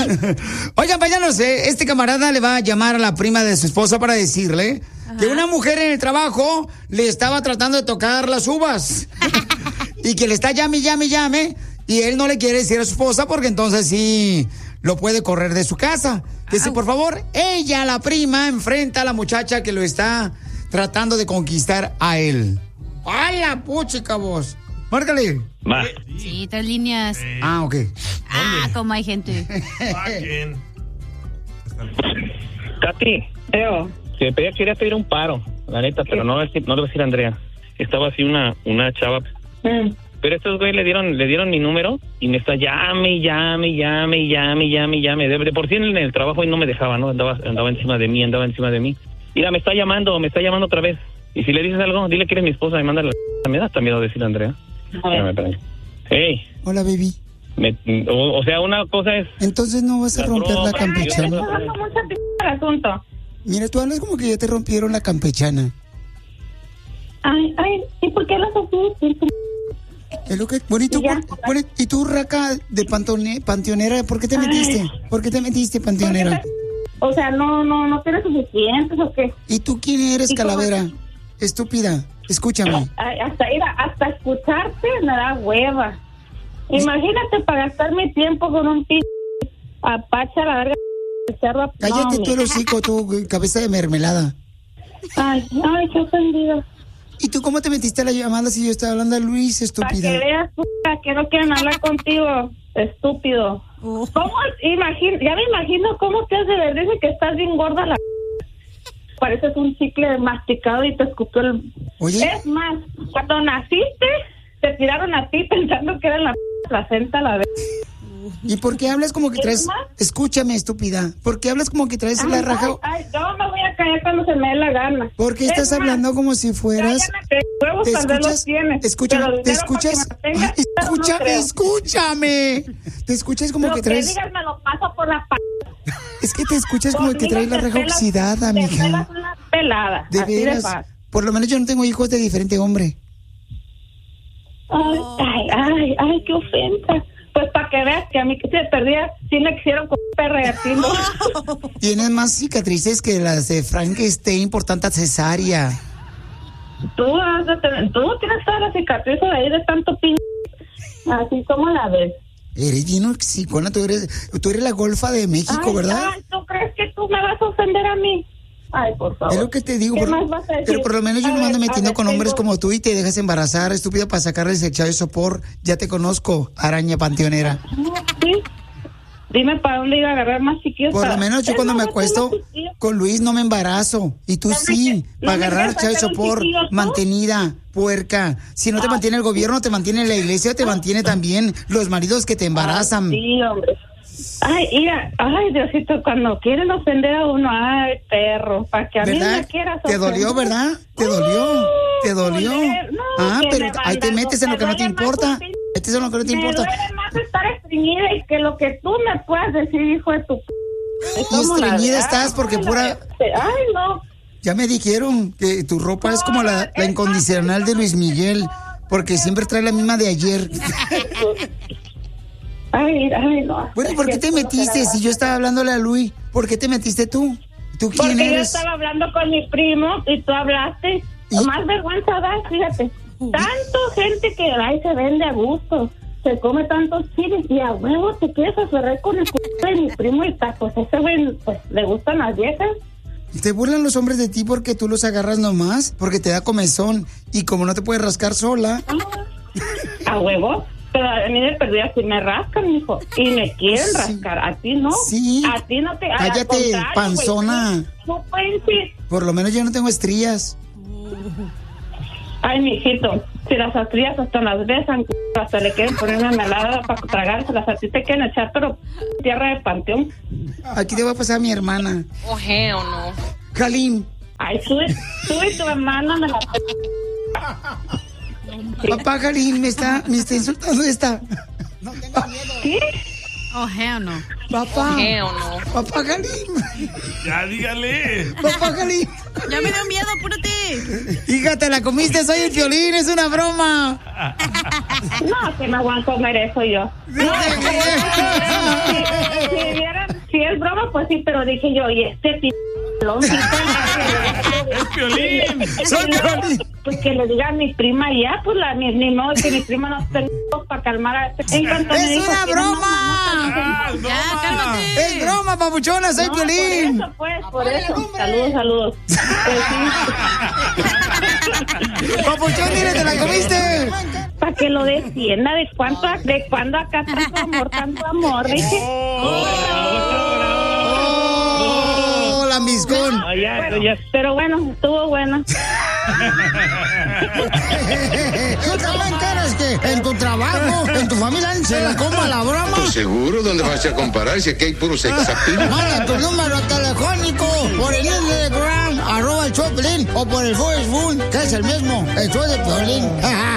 Oigan, paisanos, este camarada le va a llamar a la prima de su esposa para decirle que una mujer en el trabajo le estaba tratando de tocar las uvas. Y que le está llame. Y él no le quiere decir a su esposa porque entonces sí lo puede correr de su casa. Que si por favor, ella, la prima, enfrenta a la muchacha que lo está tratando de conquistar a él. ¡Ay, la puchica vos! Márcale. Va. Sí, 3 líneas. Ah, ok. Como hay gente. Katy, que quería pedir un paro, la neta, pero no le voy a decir a Andrea. Estaba así una chava. Pero estos güeyes le dieron mi número y me está llame. De por sí en el trabajo y no me dejaba, ¿no? Andaba encima de mí. Mira, me está llamando otra vez. Y si le dices algo, dile que eres mi esposa y mándale la... Me da hasta miedo decirle a Andrea. Hey. Hola, baby. O sea, una cosa es... Entonces no vas a romper la campechana. Asunto. Mira, tú hablas como que ya te rompieron la campechana. Ay, ¿y por qué las así? Es lo que... ¿Y tú, raca de panteonera, por qué te metiste? ¿Por qué te metiste, panteonera? O sea, no tienes suficientes, ¿o qué? ¿Y tú quién eres, calavera? Estúpida, escúchame. Hasta escucharte me da hueva. Imagínate para gastar mi tiempo con un apache a la verga. Cállate tú el hocico, tú, cabeza de mermelada. Ay, qué ofendido. ¿Y tú cómo te metiste a la llamada si yo estaba hablando a Luis, estúpida? Para que veas, que no quieren hablar contigo, estúpido. ¿Cómo? Ya me imagino cómo te has de ver. Dice que estás bien gorda la... Pareces un chicle masticado y te escupió el... Oye. Es más, cuando naciste, te tiraron a ti pensando que era la placenta la vez. ¿Y por qué hablas como que traes... Escúchame, estúpida. ¿Por qué hablas como que traes la raja? Yo me voy a callar cuando se me dé la gana. ¿Por qué estás hablando como si fueras... ¿Te escuchas? Escúchame. Te escuchas como que traes... Lo que digas me lo paso por la Es que te escuchas como que traes la raja oxidada, mija. Te pelas una pelada. De veras. Por lo menos yo no tengo hijos de diferente hombre. Ay, qué ofensa. Pues para que veas que a mí que se perdía, sí me quisieron con perreatindo. Tienes más cicatrices que las de Frankenstein por tanta cesárea. Tú tienes todas las cicatrices ahí de tanto así como la ves. Eres bien oxicona, tú eres la golfa de México, ¿verdad? ¿Tú crees que tú me vas a ofender a mí? Ay, por favor. Es lo que te digo, pero por lo menos yo no me ando metiendo con hombres como tú y te dejas embarazar, estúpida, para sacarles el chavo de sopor. Ya te conozco, araña panteonera. Sí. Dime para dónde ir a agarrar más chiquillos. Por lo menos yo cuando me acuesto con Luis no me embarazo. Y tú sí, para agarrar chavo de sopor, mantenida, puerca. Si no te mantiene el gobierno, te mantiene la iglesia, te mantiene también los maridos que te embarazan. Sí, hombre. Ay, Diosito, cuando quieren ofender a uno, ay, perro, para que a mí me quieras ofender. ¿Te dolió, verdad? ¿Te dolió? Pero ahí te metes en lo que no te importa. Metes en lo que no te importa. Me duele más estar estreñida y que lo que tú me puedas decir, hijo de tu... Y estreñida estás porque pura... Ay, no. Ya me dijeron que tu ropa es como la incondicional de Luis Miguel, porque siempre trae la misma de ayer. Ay, no. Bueno, ¿por qué te metiste? Si yo estaba hablándole a Luis, ¿por qué te metiste tú? ¿Tú quién porque eres? Yo estaba hablando con mi primo y tú hablaste. Más vergüenza da, fíjate. Tanto gente que ahí se vende a gusto. Se come tantos chiles y a huevo te quieres aferrar con el c*** de mi primo y pues ese güey pues le gustan las viejas. ¿Te burlan los hombres de ti porque tú los agarras nomás? Porque te da comezón y como no te puedes rascar sola. ¿A huevo? Pero a mí me perdía si me rascan, mijo. Y me quieren rascar. A ti no. Sí. A ti no te... Cállate, panzona. No pueden ser. Por lo menos yo no tengo estrías. Ay, mijito, si las estrías hasta las besan, hasta le quieren poner una melada para tragárselas. A ti te quieren echar, pero tierra de panteón. Aquí te va a pasar a mi hermana. ¿O no? Jalín. Ay, tú y tu hermana me la... Papá Jalín me está insultando esta. No tengo miedo. ¿Sí? Oh, hell no. Papá. Oh, hell no. Papá Kalim. Ya, dígale. Papá Kalim. Ya me dio miedo, apúrate. Hija, te la comiste, soy el Piolín, es una broma. No, que me voy a comer eso yo. No, si es broma, pues sí, pero dije yo, y este ¡Es Piolín! Soy Piolín. Pues que le diga a mi prima ya, pues ni modo que mi prima no tenga para calmar a este. ¡Es una broma! Ya, cálmate. ¡Es broma, papuchona! ¡Soy Piolín! Por eso. Saludos. Pues sí. Papuchón, mire, te la comiste. Para que lo defienda, ¿de cuándo acá tanto amor? Dije. ¡Oh, lambiscón! Pero bueno, estuvo bueno. ¿Tú también quieres que en tu trabajo, en tu familia, se la coma la broma? Pues seguro, ¿dónde vas a comparar si aquí hay puros exaptinos? Manda tu número telefónico por el Instagram, @el show de Piolín, o por el Facebook, que es el mismo, el show de Piolín.